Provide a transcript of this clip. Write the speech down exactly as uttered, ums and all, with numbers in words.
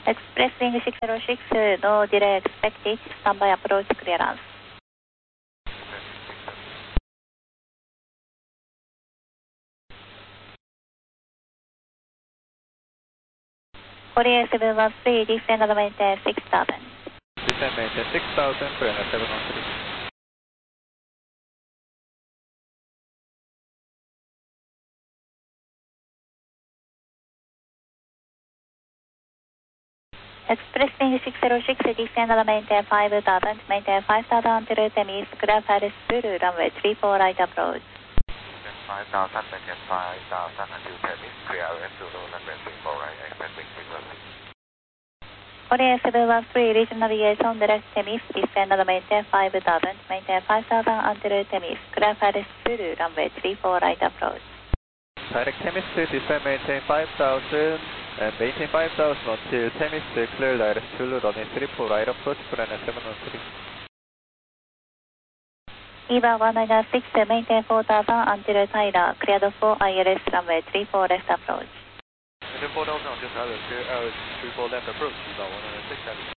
Express wing six zero six, no delay expected, standby approach clearance. Korea seven one three, descend and maintain six thousand. Descend maintain six thousand, Korea seven one three. Express wing six zero six, descend and maintain five thousand, maintain five thousand until Temis, clear Paris Zulu, runway three four right approach. five thousand, maintain five thousand until Temis, clear Paris Zulu, runway three four right, expecting frequency. Korea seven one three, regional liaison, direct Temis, descend and maintain five thousand, maintain five thousand until Temis, clear Paris Zulu, runway three four right approach. Direct Temis to descend, maintain five thousand, and maintain five thousand until Temis, clear Paris Zulu, runway three four right approach, Korea seven one three. EVA one nine six, maintain four thousand until Tyler, cleared for I L S, runway three four left approach. Maintain four thousand until Tyler, clear three four left approach, EVA one nine six,